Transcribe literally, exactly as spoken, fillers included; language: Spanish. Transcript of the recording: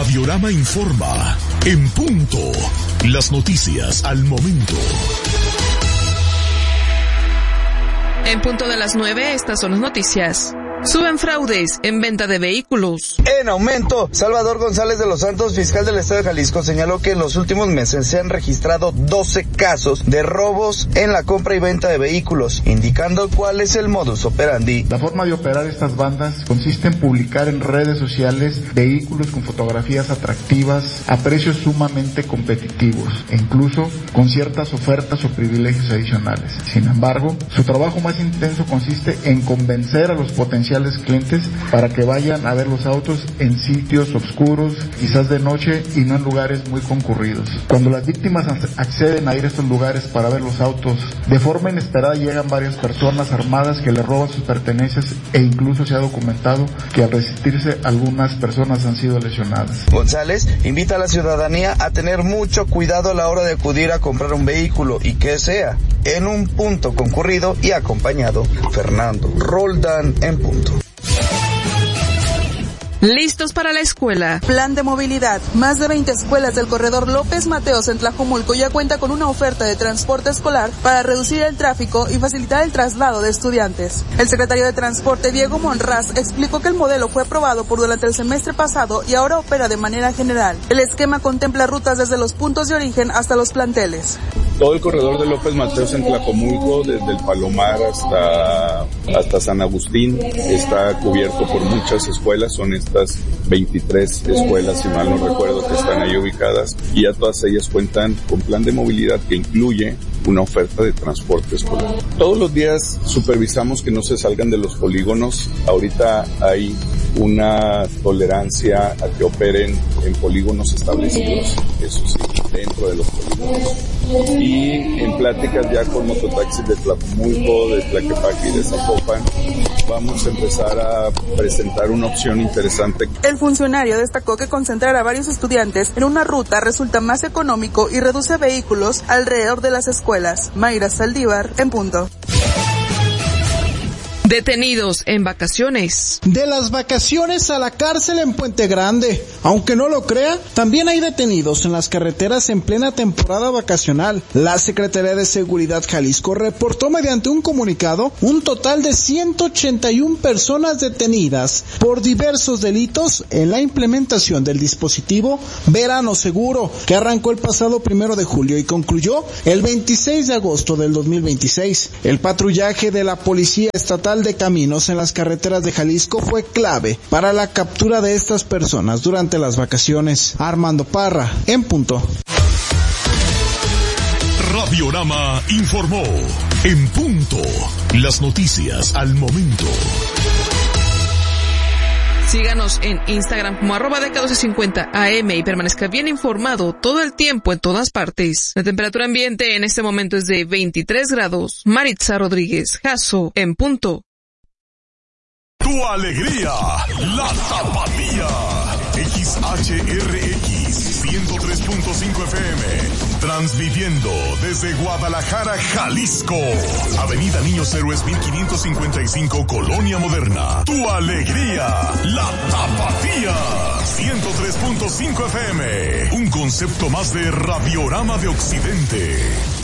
Radiorama informa. En punto. Las noticias al momento. En punto de las nueve, estas son las noticias. Suben fraudes en venta de vehículos. En aumento, Salvador González de los Santos, fiscal del Estado de Jalisco, señaló que en los últimos meses se han registrado doce casos de robos en la compra y venta de vehículos, indicando cuál es el modus operandi. La forma de operar estas bandas consiste en publicar en redes sociales vehículos con fotografías atractivas a precios sumamente competitivos e incluso con ciertas ofertas o privilegios adicionales. Sin embargo, su trabajo más intenso consiste en convencer a los potenciales clientes para que vayan a ver los autos en sitios oscuros, quizás de noche y no en lugares muy concurridos. Cuando las víctimas acceden a ir a estos lugares para ver los autos, de forma inesperada llegan varias personas armadas que le roban sus pertenencias e incluso se ha documentado que al resistirse algunas personas han sido lesionadas. González invita a la ciudadanía a tener mucho cuidado a la hora de acudir a comprar un vehículo y que sea en un punto concurrido y acompañado. Fernando Roldán, en punto. Listos para la escuela. Plan de movilidad. Más de veinte escuelas del corredor López Mateos en Tlajomulco ya cuenta con una oferta de transporte escolar para reducir el tráfico y facilitar el traslado de estudiantes. El secretario de Transporte, Diego Monraz, explicó que el modelo fue aprobado por durante el semestre pasado y ahora opera de manera general. El esquema contempla rutas desde los puntos de origen hasta los planteles. Todo el corredor de López Mateos en Tlajomulco, desde el Palomar hasta, hasta San Agustín, está cubierto por muchas escuelas. Son estas veintitrés escuelas, si mal no recuerdo, que están ahí ubicadas, y ya todas ellas cuentan con plan de movilidad que incluye una oferta de transporte escolar. Todos los días supervisamos que no se salgan de los polígonos. Ahorita hay una tolerancia a que operen en polígonos establecidos, eso sí, dentro de los polígonos. Y en pláticas ya con mototaxis de Tlajomulco, de Tlaquepaque y de Zapopan, vamos a empezar a presentar una opción interesante. El funcionario destacó que concentrar a varios estudiantes en una ruta resulta más económico y reduce vehículos alrededor de las escuelas. Mayra Saldívar, en punto. Detenidos en vacaciones. De las vacaciones a la cárcel en Puente Grande. Aunque no lo crea, también hay detenidos en las carreteras en plena temporada vacacional. La Secretaría de Seguridad Jalisco reportó mediante un comunicado un total de ciento ochenta y una personas detenidas por diversos delitos en la implementación del dispositivo Verano Seguro, que arrancó el pasado primero de julio y concluyó el veintiséis de agosto del dos mil veintiséis. El patrullaje de la Policía Estatal de Caminos en las carreteras de Jalisco fue clave para la captura de estas personas durante las vacaciones. Armando Parra, en punto. Radiorama informó. En punto. Las noticias al momento. Síganos en Instagram como arroba D K doce cincuenta A M y permanezca bien informado todo el tiempo en todas partes. La temperatura ambiente en este momento es de veintitrés grados. Maritza Rodríguez, Jasso, en punto. Tu alegría, la Tapatía. X H R X ciento tres punto cinco F M. Transmitiendo desde Guadalajara, Jalisco. Avenida Niños Héroes mil quinientos cincuenta y cinco, Colonia Moderna. Tu alegría, la Tapatía. ciento tres punto cinco F M. Un concepto más de Radiorama de Occidente.